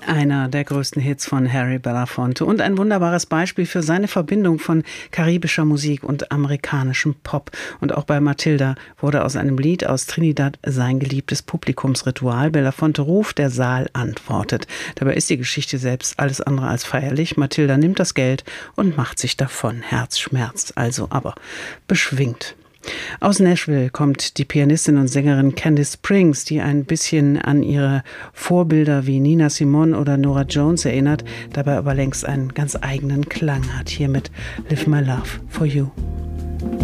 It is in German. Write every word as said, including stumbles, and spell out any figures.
Einer der größten Hits von Harry Belafonte und ein wunderbares Beispiel für seine Verbindung von karibischer Musik und amerikanischem Pop. Und auch bei Matilda wurde aus einem Lied aus Trinidad sein geliebtes Publikumsritual. Belafonte ruft, der Saal antwortet. Dabei ist die Geschichte selbst alles andere als feierlich. Matilda nimmt das Geld und macht sich davon. Herz schmerzt also, aber beschwingt. Aus Nashville kommt die Pianistin und Sängerin Candice Springs, die ein bisschen an ihre Vorbilder wie Nina Simone oder Norah Jones erinnert, dabei aber längst einen ganz eigenen Klang hat. Hier mit Live My Love for You.